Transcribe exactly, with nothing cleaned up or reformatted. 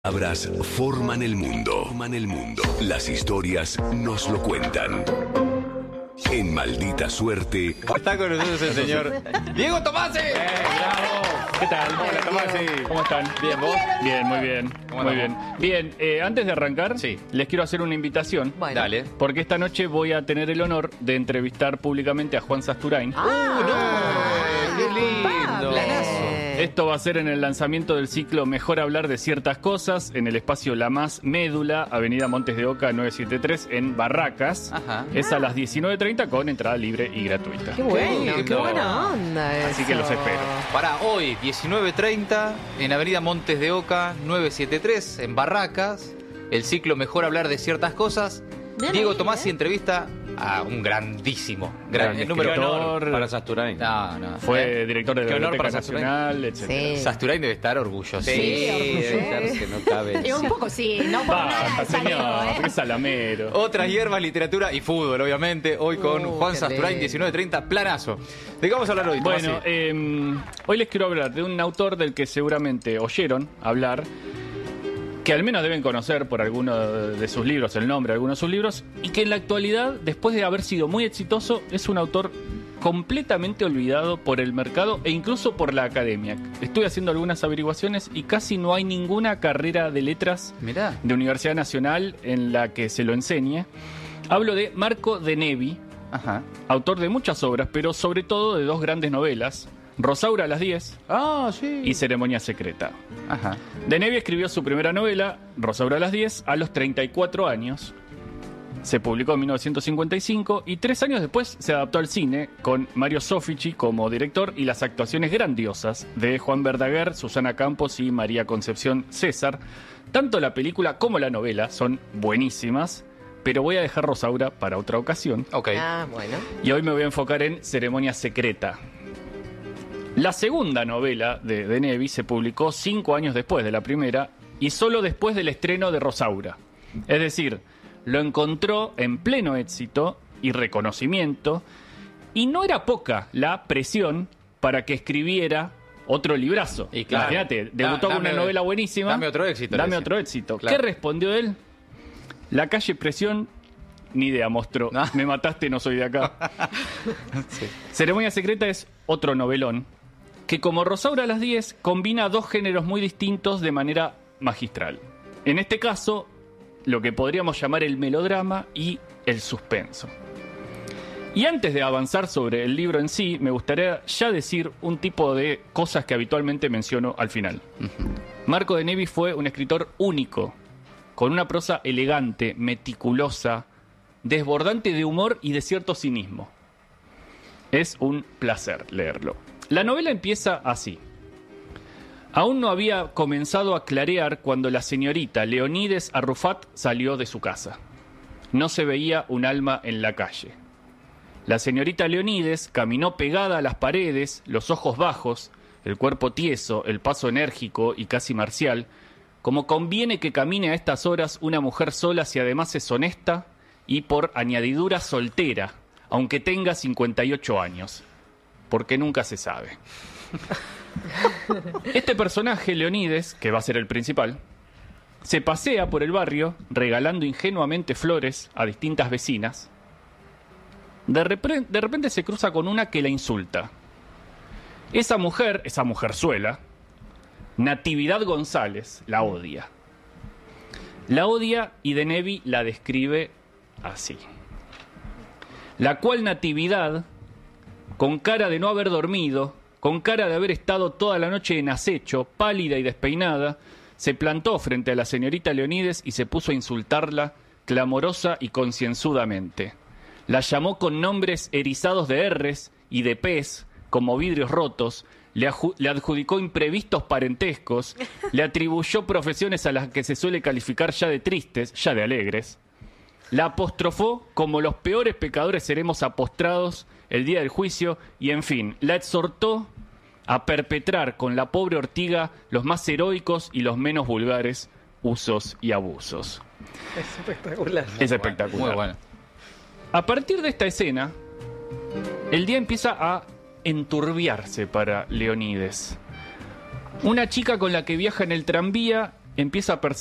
Palabras forman el mundo. Forman el mundo. Las historias nos lo cuentan. En Maldita Suerte. Está con nosotros el señor Diego Tomasi. Eh, bravo. ¿Qué tal? Hola, Tomasi. ¿Cómo están? Bien, ¿vos? Bien, muy bien. ¿Cómo Muy andamos? bien. Bien, eh, antes de arrancar, Sí. les quiero hacer una invitación. Bueno. Dale. Porque esta noche voy a tener el honor de entrevistar públicamente a Juan Sasturain. Ah, ¡Qué lindo! planazo. Esto va a ser en el lanzamiento del ciclo Mejor Hablar de Ciertas Cosas en el espacio La Más Médula, Avenida Montes de Oca novecientos setenta y tres en Barracas. Ajá. Es a las diecinueve treinta con entrada libre y gratuita. Qué bueno, Qué qué lindo. buena onda eso. Así que los espero. Para hoy, diecinueve treinta, en Avenida Montes de Oca novecientos setenta y tres, en Barracas, el ciclo Mejor Hablar de Ciertas Cosas. Bien Diego ahí, Tomasi ¿eh? entrevista a un grandísimo, gran, Gran el número escritor. Para Sasturain. No, no. Fue ¿Eh? director de la Qué honor Biblioteca para Sasturain. Nacional, etcétera. Sí. Sasturain debe estar orgulloso. Sí, debe estar, que no cabe. Y un poco sí, no por nada Basta, de salido, señor, ¿eh? que es salamero. Otras hierbas, literatura y fútbol, obviamente. Hoy con Uh, Juan qué Sasturain, lindo. diecinueve treinta, planazo. ¿De qué vamos a hablar hoy, Tomasi? Bueno, eh, hoy les quiero hablar de un autor del que seguramente oyeron hablar, que al menos deben conocer por alguno de sus libros, el nombre de algunos de sus libros, y que en la actualidad, después de haber sido muy exitoso, es un autor completamente olvidado por el mercado e incluso por la academia. Estuve haciendo algunas averiguaciones y casi no hay ninguna carrera de letras Mirá. de Universidad Nacional en la que se lo enseñe. Hablo de Marco de Nevi, Ajá. autor de muchas obras, pero sobre todo de dos grandes novelas, Rosaura a las diez Ah, sí. y Ceremonia Secreta. Ajá. De Nevi escribió su primera novela, Rosaura a las diez, a los treinta y cuatro años. Se publicó en mil novecientos cincuenta y cinco y tres años después se adaptó al cine con Mario Soffici como director y las actuaciones grandiosas de Juan Verdaguer, Susana Campos y María Concepción César. Tanto la película como la novela son buenísimas, pero voy a dejar Rosaura para otra ocasión. Ok. Ah, bueno. Y hoy me voy a enfocar en Ceremonia Secreta. La segunda novela de, de Nevi se publicó cinco años después de la primera y solo después del estreno de Rosaura. Es decir, lo encontró en pleno éxito y reconocimiento, y no era poca la presión para que escribiera otro librazo. Y claro. Imagínate, debutó Da- con una dame- novela buenísima. dame otro éxito, le Dame decía. otro éxito. Claro. ¿Qué respondió él? La calle Presión, ni idea, mostró. No. Me mataste, no soy de acá. Sí. Ceremonia Secreta es otro novelón que, como Rosaura a las diez, combina dos géneros muy distintos de manera magistral. En este caso, lo que podríamos llamar el melodrama y el suspenso. Y antes de avanzar sobre el libro en sí, me gustaría ya decir un tipo de cosas que habitualmente menciono al final. Marco de Nevi fue un escritor único, con una prosa elegante, meticulosa, desbordante de humor y de cierto cinismo. Es un placer leerlo. La novela empieza así. Aún no había comenzado a clarear cuando la señorita Leonides Arrufat salió de su casa. No se veía un alma en la calle. La señorita Leonides caminó pegada a las paredes, los ojos bajos, el cuerpo tieso, el paso enérgico y casi marcial, como conviene que camine a estas horas una mujer sola si además es honesta y por añadidura soltera, aunque tenga cincuenta y ocho años, porque nunca se sabe. Este personaje, Leonides, que va a ser el principal, se pasea por el barrio regalando ingenuamente flores a distintas vecinas. De repre- de repente se cruza con una que la insulta. Esa mujer, esa mujerzuela, Natividad González, la odia. La odia y de Nevi la describe así. La cual Natividad, con cara de no haber dormido, con cara de haber estado toda la noche en acecho, pálida y despeinada, se plantó frente a la señorita Leonides y se puso a insultarla clamorosa y concienzudamente. La llamó con nombres erizados de erres y de pez, como vidrios rotos, le, aju- le adjudicó imprevistos parentescos, le atribuyó profesiones a las que se suele calificar ya de tristes, ya de alegres. La apostrofó como los peores pecadores seremos apostrados el día del juicio y, en fin, la exhortó a perpetrar con la pobre ortiga los más heroicos y los menos vulgares usos y abusos. Es espectacular. Es espectacular. Muy bueno. A partir de esta escena, el día empieza a enturbiarse para Leonides. Una chica con la que viaja en el tranvía empieza a perseguir